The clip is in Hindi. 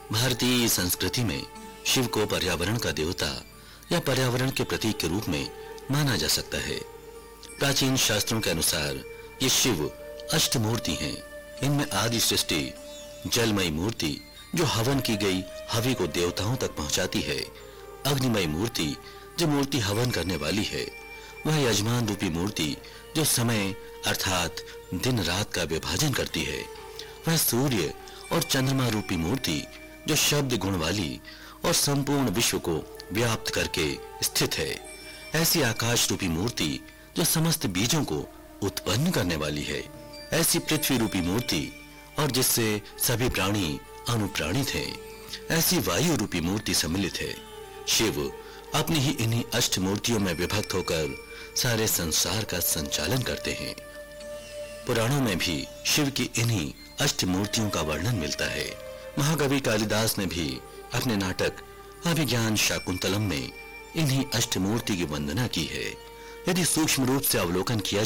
भारतीय संस्कृति में शिव को पर्यावरण का देवता या पर्यावरण के प्रतीक के रूप में माना जा सकता है। प्राचीन शास्त्रों के अनुसार ये शिव अष्टमूर्ति हैं। इनमें आदि सृष्टि जलमयी मूर्ति जो हवन की गई हवि को देवताओं तक पहुंचाती है, अग्निमयी मूर्ति जो मूर्ति हवन करने वाली है, वह यजमान रूपी मूर्ति जो समय अर्थात दिन रात का विभाजन करती है, वह सूर्य और चंद्रमा रूपी मूर्ति जो शब्द गुण वाली और संपूर्ण विश्व को व्याप्त करके स्थित है, ऐसी आकाश रूपी मूर्ति जो समस्त बीजों को उत्पन्न करने वाली है, ऐसी पृथ्वी रूपी मूर्ति और जिससे सभी प्राणी अनुप्राणित हैं, ऐसी वायु रूपी मूर्ति सम्मिलित है। शिव अपनी ही इन्हीं अष्ट मूर्तियों में विभक्त होकर सारे संसार का संचालन करते हैं। पुराणों में भी शिव की इन्हीं अष्ट मूर्तियों का वर्णन मिलता है। महाकवि कालिदास ने भी अपने नाटक अभिज्ञान शाकुंतलम में इन्हीं अष्ट मूर्ति की वंदना की है। यदि सूक्ष्म रूप से अवलोकन किया